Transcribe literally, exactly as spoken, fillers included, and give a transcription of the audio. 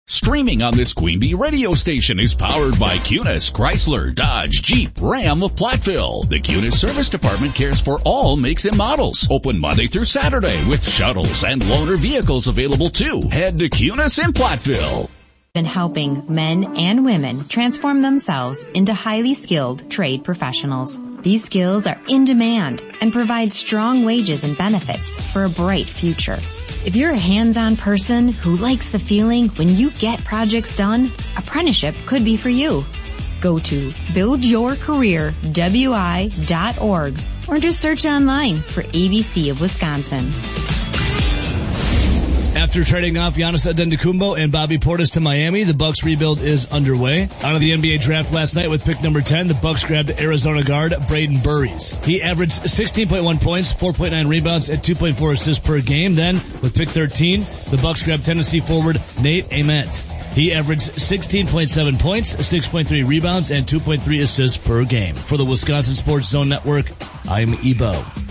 Streaming on this Queen Bee radio station is powered by Cunis, Chrysler, Dodge, Jeep, Ram of Platteville. The Cunis Service Department cares for all makes and models. Open Monday through Saturday with shuttles and loaner vehicles available too. Head to Cunis in Platteville. Been helping men and women transform themselves into highly skilled trade professionals. These skills are in demand and provide strong wages and benefits for a bright future. If you're a hands-on person who likes the feeling when you get projects done, apprenticeship could be for you. Go to build your career w i dot org or just search online for A B C of Wisconsin. After trading off Giannis Antetokounmpo and Bobby Portis to Miami, the Bucks rebuild is underway. Out of the N B A draft last night with pick number ten, the Bucks grabbed Arizona guard Braden Burries. He averaged sixteen point one points, four point nine rebounds, and two point four assists per game. Then, with pick thirteen, the Bucks grabbed Tennessee forward Nate Ament. He averaged sixteen point seven points, six point three rebounds, and two point three assists per game. For the Wisconsin Sports Zone Network, I'm Ebo.